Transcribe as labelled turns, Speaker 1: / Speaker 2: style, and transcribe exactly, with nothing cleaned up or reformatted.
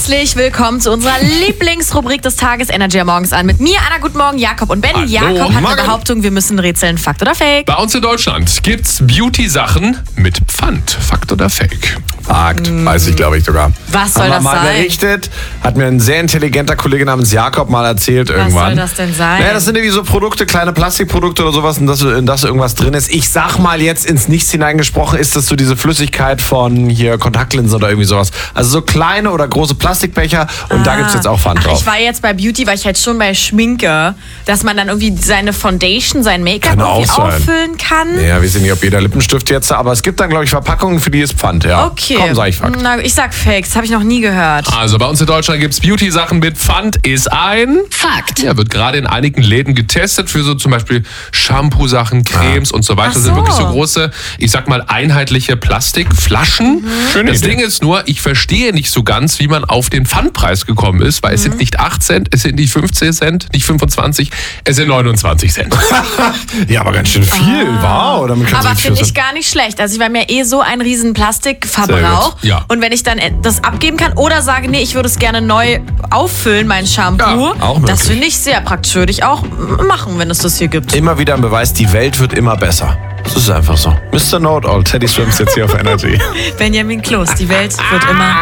Speaker 1: Herzlich willkommen zu unserer Lieblingsrubrik des Tages Energy Morgens an. Mit mir, Anna, guten Morgen, Jakob und Ben.
Speaker 2: Hallo.
Speaker 1: Jakob hat
Speaker 2: Morgen.
Speaker 1: eine Behauptung, wir müssen rätseln. Fakt oder Fake?
Speaker 2: Bei uns in Deutschland gibt's Beauty-Sachen mit Pfand. Fakt oder Fake?
Speaker 3: Fakt, weiß ich, glaube ich sogar.
Speaker 1: Was soll
Speaker 3: Haben wir
Speaker 1: das
Speaker 3: mal
Speaker 1: sein?
Speaker 3: berichtet, hat mir ein sehr intelligenter Kollege namens Jakob mal erzählt irgendwann.
Speaker 1: soll das denn sein?
Speaker 3: Naja, das sind irgendwie so Produkte, kleine Plastikprodukte oder sowas, in das, in das irgendwas drin ist. Ich sag mal jetzt ins Nichts hineingesprochen, ist das so diese Flüssigkeit von hier Kontaktlinsen oder irgendwie sowas. Also so kleine oder große Plastikbecher und da gibt's jetzt auch Pfand
Speaker 1: Ach,
Speaker 3: drauf.
Speaker 1: ich war jetzt bei Beauty, weil ich halt schon bei Schminke, dass man dann irgendwie seine Foundation, sein Make-up
Speaker 3: Kann
Speaker 1: irgendwie
Speaker 3: auch sein.
Speaker 1: auffüllen kann.
Speaker 3: Ja, wir wissen nicht, ob jeder Lippenstift jetzt, aber es gibt dann, glaube ich, Verpackungen, für die ist Pfand, ja.
Speaker 1: Okay.
Speaker 3: Komm, sag ich Fakt.
Speaker 1: Na, ich sag Fake, das habe ich noch nie gehört.
Speaker 2: Also bei uns in Deutschland gibt's Beauty-Sachen mit Pfand. Ist ein
Speaker 1: Fakt.
Speaker 2: Ja, wird gerade in einigen Läden getestet für so zum Beispiel Shampoo-Sachen, Cremes und so weiter.
Speaker 1: Ach
Speaker 2: Das sind
Speaker 1: so.
Speaker 2: wirklich so große, ich sag mal, einheitliche Plastikflaschen.
Speaker 3: Schöne
Speaker 2: Das
Speaker 3: Idee.
Speaker 2: Ding ist nur, ich verstehe nicht so ganz, wie man auf den Pfandpreis gekommen ist, weil es sind nicht acht Cent, es sind nicht fünfzehn Cent, nicht fünfundzwanzig, es sind neunundzwanzig Cent.
Speaker 3: Ja, aber ganz schön viel. Wow, damit kannst du
Speaker 1: Aber
Speaker 3: nicht
Speaker 1: finde ich
Speaker 3: schütteln.
Speaker 1: gar nicht schlecht. Also wir haben ja eh so einen riesen Plastikverbrauch.
Speaker 2: Sehr gut, ja.
Speaker 1: Und wenn ich dann das abgeben kann oder sage, nee, ich würde es gerne neu auffüllen, mein Shampoo,
Speaker 2: Ja,
Speaker 3: auch möglich.
Speaker 1: das finde ich sehr praktisch. Würde ich auch machen, wenn es das hier gibt.
Speaker 3: Immer wieder ein Beweis, die Welt wird immer besser. Das ist einfach so. Mister Know-it-all, Teddy Swims jetzt hier auf Energy.
Speaker 1: Benjamin Kloß, die Welt wird immer